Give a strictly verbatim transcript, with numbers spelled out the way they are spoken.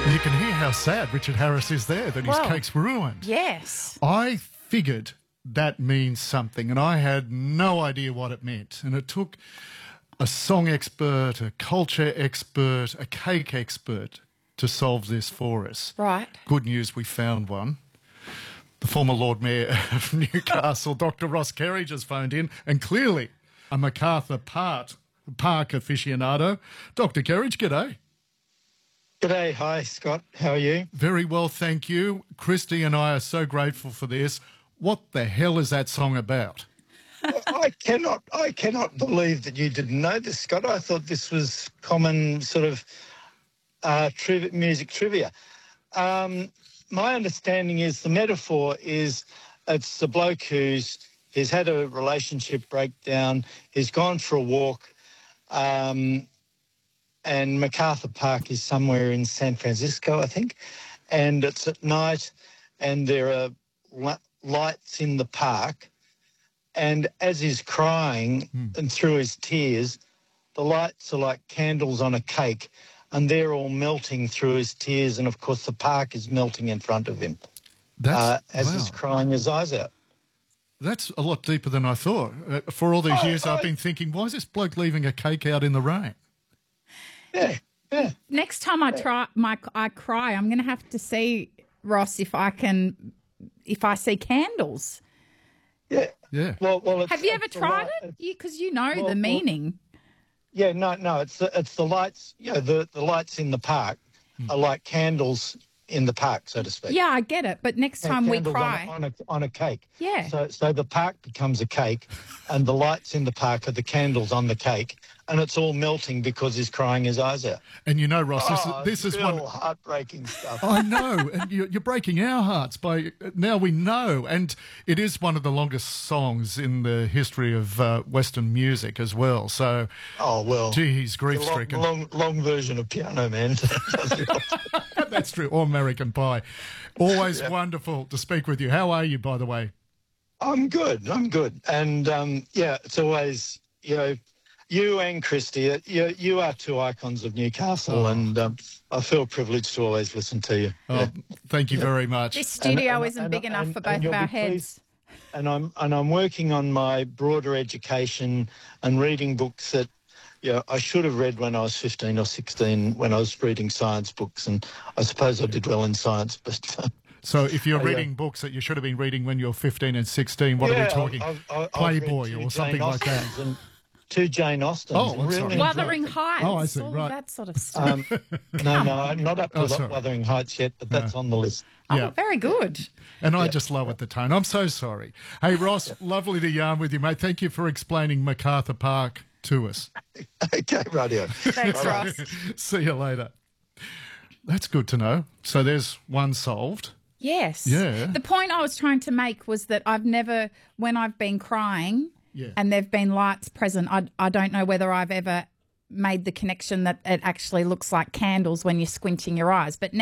You can hear how sad Richard Harris is there, that his Well, cake's ruined. Yes. I figured that means something, and I had no idea what it meant. And it took a song expert, a culture expert, a cake expert to solve this for us. Right. Good news, we found one. The former Lord Mayor of Newcastle, Doctor Ross Kerridge, has phoned in, and clearly a MacArthur Park, Park aficionado. Doctor Kerridge, g'day. G'day, hi Scott, how are you? Very well, thank you. Christy and I are so grateful for this. What the hell is that song about? I cannot, I cannot believe that you didn't know this, Scott. I thought this was common sort of uh, triv- music trivia. Um, my understanding is the metaphor is it's the bloke who's he's had a relationship breakdown, he's gone for a walk, um, and MacArthur Park is somewhere in San Francisco, I think, and it's at night, and there are li- lights in the park, and as he's crying Mm. and through his tears, the lights are like candles on a cake, and they're all melting through his tears, and of course the park is melting in front of him That's, uh, as wow. he's crying his eyes out. That's a lot deeper than I thought. Uh, for all these Oh, years, I've I- been thinking, why is this bloke leaving a cake out in the rain? Yeah, yeah. Next time I try my I cry, I'm going to have to see Ross if I can if I see candles. Yeah. Yeah. Well, well. It's, Have you ever it's the tried light- it? Because you, know well, the well- meaning. Yeah, no, no. It's the it's the lights. You know, the the lights in the park are like candles in the park, so to speak. Yeah, I get it. But next Yeah, time we candles cry, on, on a on a cake. Yeah. So so the park becomes a cake, and the lights in the park are the candles on the cake, and it's all melting because he's crying his eyes out. And you know, Ross, this, Oh, is, this is real one... heartbreaking stuff. I know, and you, you're breaking our hearts by now we know, and it is one of the longest songs in the history of uh, Western music as well. So, Oh well. gee, he's The long, grief-stricken. long, long version of Piano Man. That's true. Or American Pie. Always wonderful to speak with you. How are you, by the way? I'm good. I'm good. And um, yeah, it's always, you know, you and Christy, uh, you, you are two icons of Newcastle, Oh. and um, I feel privileged to always listen to you. Oh, Yeah. thank you very much. this studio and- isn't and- big enough and- for and both of you'll our be pleased- heads. And I'm and I'm working on my broader education and reading books that, you know, I should have read when I was fifteen or sixteen when I was reading science books, and I suppose I did well in science, but. Uh, So if you're Oh, yeah. reading books that you should have been reading when you're fifteen and sixteen, what are yeah, we talking? I've- I've- I've Playboy read two or Jane something like that. Austens and two Jane Austens. Oh, and I'm really sorry. enjoyed Wuthering them. Heights, Oh, I see, all right. that sort of stuff. Um, no, no, I'm not up to Oh, sorry. Wuthering Heights yet, but that's on the list. Yeah. Oh, very good. And I just lowered the tone. I'm so sorry. Hey, Ross, lovely to yarn with you, mate. Thank you for explaining MacArthur Park to us. Okay, radio. Thanks, Ross. See you later. That's good to know. So there's one solved. Yes. Yeah. The point I was trying to make was that I've never, when I've been crying Yeah. and there've been lights present, I, I don't know whether I've ever made the connection that it actually looks like candles when you're squinting your eyes. But